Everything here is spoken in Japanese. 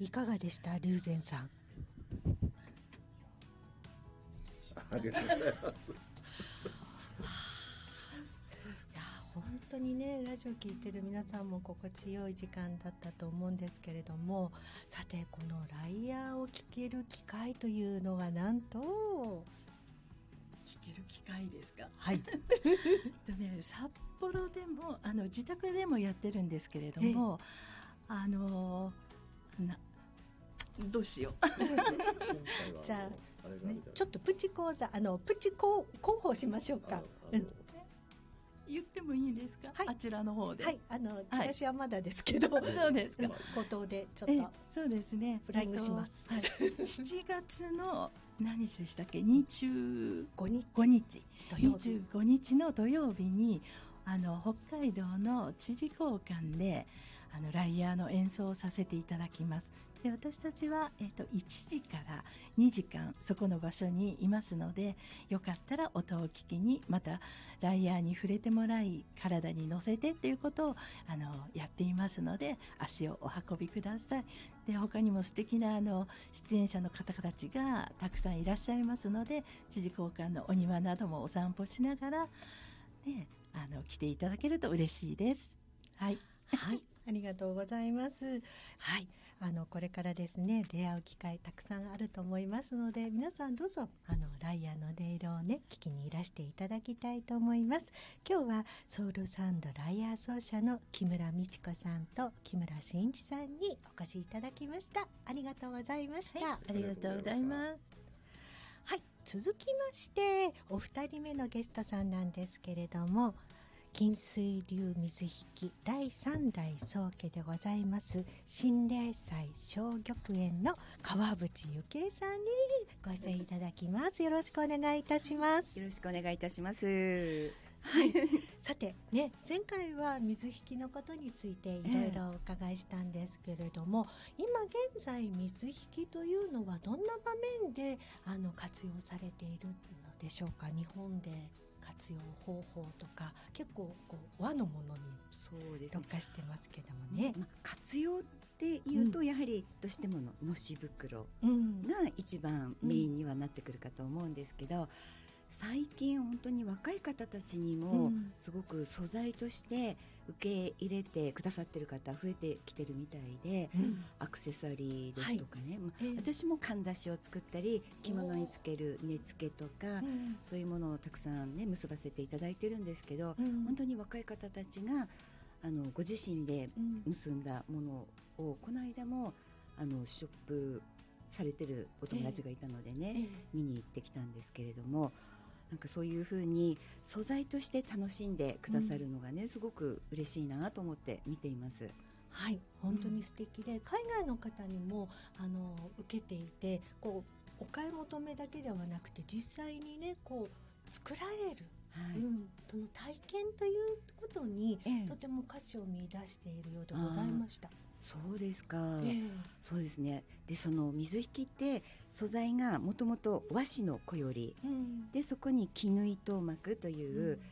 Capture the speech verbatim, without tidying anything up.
いかがでした龍禅さん。 ありがとうございます。 いや本当にねラジオ聞いてる皆さんも心地よい時間だったと思うんですけれども、さてこのライヤーを聞ける機会というのがなんと聞ける機会ですか。 はいとね、札幌でもあの自宅でもやってるんですけれども、あのなどうしようじゃあ、ね、ちょっとプチ講座あのプチ広報しましょうか。 言ってもいいですか、はい、あちらの方で。 はい、あのチラシはまだですけど、 はい、そうですか。 口頭でちょっとそうですね、 フライングします、 えっとはい、しちがつの何日でしたっけ、にじゅうごにちにじゅうごにちの土曜日にあの北海道の知事公館であのライヤーの演奏をさせていただきます。で私たちは、えー、といちじからにじかんそこの場所にいますので、よかったら音を聞きに、またライヤーに触れてもらい体に乗せてっていうことをあのやっていますので、足をお運びください。で他にも素敵なあの出演者の方たちがたくさんいらっしゃいますので、知事公館のお庭などもお散歩しながら、ね、あの来ていただけると嬉しいです。はい、 はいありがとうございます。はい、あのこれからですね出会う機会たくさんあると思いますので、皆さんどうぞあのライヤーの音色をね聞きにいらしていただきたいと思います。今日はソウルサウンドライヤー奏者の木村美智子さんと木村真一さんにお越しいただきました。ありがとうございました。 はい、ありがとうございます。 はい、続きましてお二人目のゲストさんなんですけれども、金水流水引だいさん代宗家でございます新霊祭小玉園の川淵幸恵さんにご出演いただきます。よろしくお願いいたします。 よろしくお願いいたします。 はい、さてね、前回は水引のことについていろいろお伺いしたんですけれども、えー、今現在水引というのはどんな場面であの活用されているのでしょうか。日本で活用方法とか結構こう和のものに特化してますけどもね。 まあ、活用っていうと、うん、やはりどうしてもののし袋が一番メインにはなってくるかと思うんですけど、うん、最近本当に若い方たちにもすごく素材として受け入れてくださってる方増えてきてるみたいで、うん、アクセサリーですとかね、はいまあ、私もかんざしを作ったり着物につける根付けとか、うん、そういうものをたくさんね結ばせていただいてるんですけど、うん、本当に若い方たちがあのご自身で結んだものを、この間もあのショップされてるお友達がいたのでね、えー、見に行ってきたんですけれども、なんかそういうふうに素材として楽しんでくださるのがね、うん、すごく嬉しいなと思って見ています。 はい、本当に素敵で、うん、海外の方にもあの受けていて、こうお買い求めだけではなくて実際にねこう作られる、はいうん、その体験ということに、ええ、とても価値を見出しているようでございました。 そうですか、 えー、 そうですね。でその水引って素材がもともと和紙のこより、うん、でそこに絹糸を巻くという、うん、